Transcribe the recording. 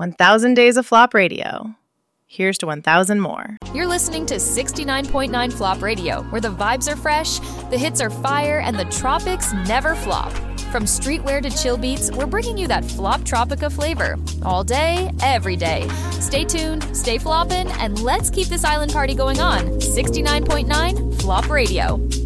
1,000 days of Flop Radio. Here's to 1,000 more. You're listening to 69.9 Flop Radio, where the vibes are fresh, the hits are fire, and the tropics never flop. From streetwear to chill beats, we're bringing you that Flop Tropica flavor. All day, every day. Stay tuned, stay floppin', and let's keep this island party going on. 69.9 Flop Radio.